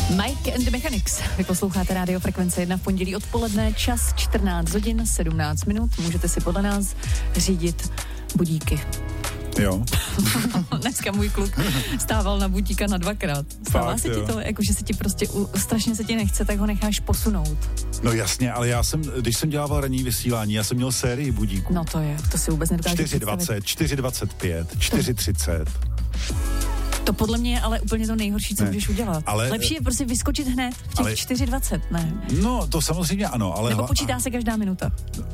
Mike and the Mechanics. Vy posloucháte Rádio Frekvence 1 v pondělí odpoledne, čas 14 hodin 17 minut. Můžete si podle nás řídit budíky. Jo. Dneska můj kluk stával na budíka na 2krát. Stává se ti to, jakože se ti prostě strašně se ti nechce, tak ho necháš posunout. No jasně, ale když jsem dělával ranní vysílání, já jsem měl sérii budíků. No to si vůbec nedokážu 4:20, 4:25, 4:30. To podle mě je ale úplně to nejhorší, co můžeš udělat. Ale, lepší je prostě vyskočit hned v těch 4:20, ne? No, to samozřejmě ano, ale... Nebo počítá se každá minuta.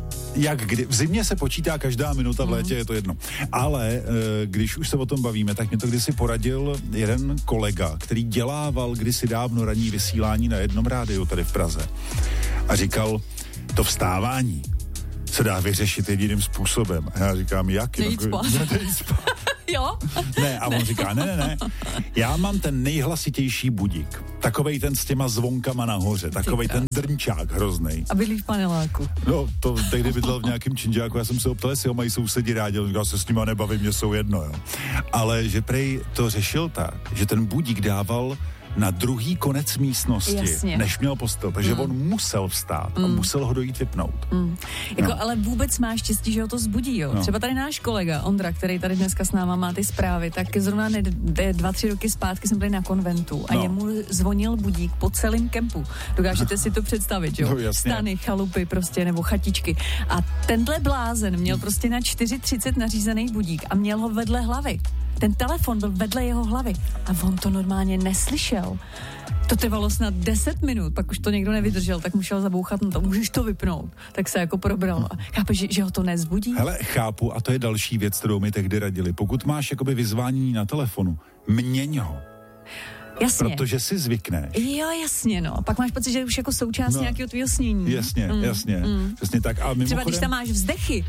V zimě se počítá každá minuta, v létě je to jedno. Ale když už se o tom bavíme, tak mě to kdysi poradil jeden kolega, který dělával kdysi dávno ranní vysílání na jednom rádiu tady v Praze. A říkal, to vstávání se dá vyřešit jediným způsobem. A já říkám, jak? Nejít spát. Jo? Ne, a on říká, ne, já mám ten nejhlasitější budík. Takovej ten s těma zvonkama nahoře, takovej ten drnčák hroznej. A bydlí v paneláku. No, to tehdy bydlel v nějakým činžáku, já jsem se optal, jestli ho mají sousedi rádi, on říkal, se s nima nebavím, mě jsou jedno, jo. Ale že prej to řešil tak, že ten budík dával na druhý konec místnosti, jasně, než měl postel, takže on musel vstát a musel ho dojít vypnout. Ale vůbec má štěstí, že ho to zbudí, jo. Třeba tady náš kolega Ondra, který tady dneska s náma má ty zprávy, tak zrovna 2-3 roky zpátky jsem byli na konventu a jemu zvonil budík po celém kempu. Dokážete si to představit, jo? No, stany, chalupy prostě, nebo chatičky. A tenhle blázen měl prostě na 4:30 nařízený budík a měl ho vedle hlavy. Ten telefon byl vedle jeho hlavy a on to normálně neslyšel. To trvalo snad 10 minut, pak už to někdo nevydržel, tak musel zabouchat na to, můžeš to vypnout. Tak se jako probral. Chápeš, že ho to nezbudí? Hele, chápu, a to je další věc, kterou mi tehdy radili. Pokud máš jakoby vyzvání na telefonu, měň ho. Jasně. Protože si zvykneš. Jo, jasně, no. Pak máš pocit, že je už jako součást nějakého tvýho snění. Jasně. Přesně tak. A mimochodem... Třeba když tam máš vzdechy.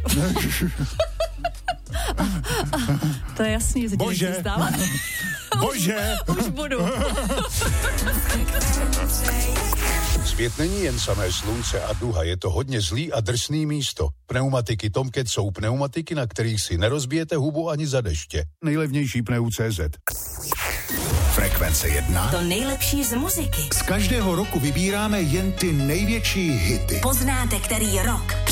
To je jasný, že se ti nechce stávat. Bože! Už budu. Svět není jen samé slunce a duha, je to hodně zlý a drsný místo. Pneumatiky Tomcat jsou pneumatiky, na kterých si nerozbijete hubu ani za deště. Nejlevnější pneu.cz. Frekvence 1. To nejlepší z muziky. Z každého roku vybíráme jen ty největší hity. Poznáte, který rok